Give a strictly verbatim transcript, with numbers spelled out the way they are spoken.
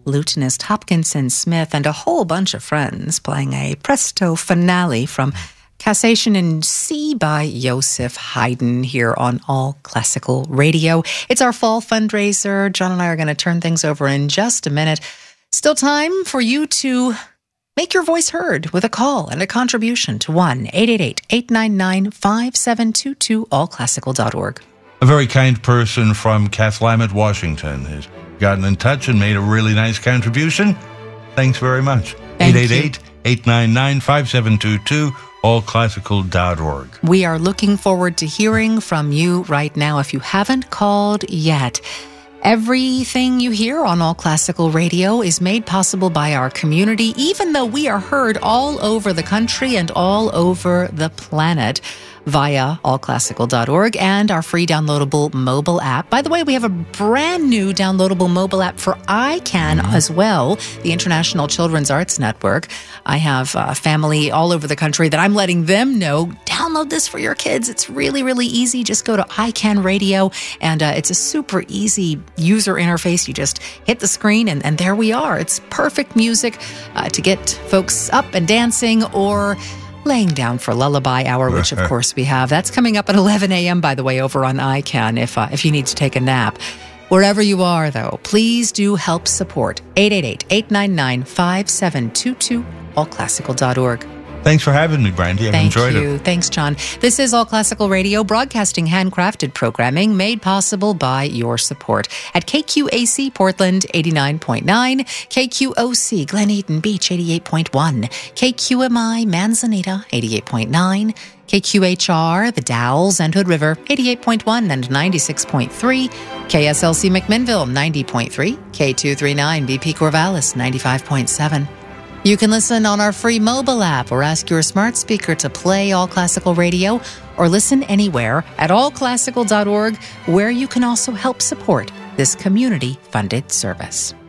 lutenist Hopkinson Smith and a whole bunch of friends playing a presto finale from Cassation in C by Joseph Haydn here on All Classical Radio. It's our fall fundraiser. John and I are going to turn things over in just a minute. Still time for you to make your voice heard with a call and a contribution to one eight eight eight, eight nine nine, five seven two two, all classical dot org. A very kind person from Cathlamet, Washington has gotten in touch and made a really nice contribution. Thanks very much. Thank eight eight eight, eight nine nine, five seven two two, all classical dot org. We are looking forward to hearing from you right now if you haven't called yet. Everything you hear on All Classical Radio is made possible by our community, even though we are heard all over the country and all over the planet via all classical dot org and our free downloadable mobile app. By the way, we have a brand new downloadable mobile app for I CAN mm-hmm. as well, the International Children's Arts Network. I have a family all over the country that I'm letting them know, download this for your kids. It's really, really easy. Just go to I CAN Radio, and uh, it's a super easy user interface. You just hit the screen, and, and there we are. It's perfect music uh, to get folks up and dancing or laying down for lullaby hour, which of course we have. That's coming up at eleven a.m., by the way, over on I CAN if, uh, if you need to take a nap. Wherever you are, though, please do help support eight eight eight, eight nine nine, five seven two two, all classical dot org. Thanks for having me, Brandy. I've Thank enjoyed you. it. Thanks, John. This is All Classical Radio, broadcasting handcrafted programming made possible by your support at K Q A C Portland eighty-nine point nine, K Q O C Glen Eden Beach eighty-eight point one, K Q M I Manzanita eighty-eight point nine, K Q H R The Dalles and Hood River eighty-eight point one and ninety-six point three, K S L C McMinnville ninety point three, K two thirty-nine B P Corvallis ninety-five point seven. You can listen on our free mobile app or ask your smart speaker to play All Classical Radio or listen anywhere at all classical dot org, where you can also help support this community-funded service.